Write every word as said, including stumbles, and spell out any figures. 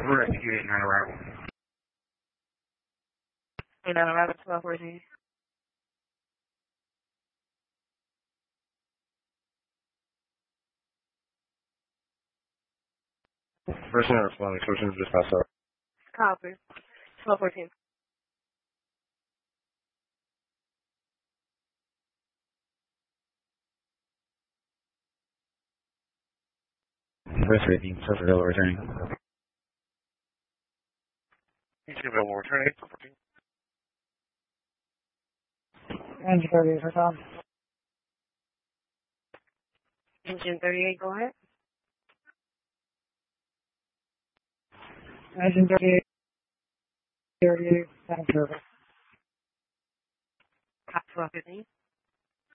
We're executing on arrival. And on arrival twelve fourteen. Person responding, switching to dispatch out. Copy. twelve fourteen. First rating, first available returning. Each available returning, eight fourteen. Engine thirty-eight for Tom. Engine thirty-eight, go ahead. Engine thirty-eight, thirty-eight, sound service. Copy twelve fifteen.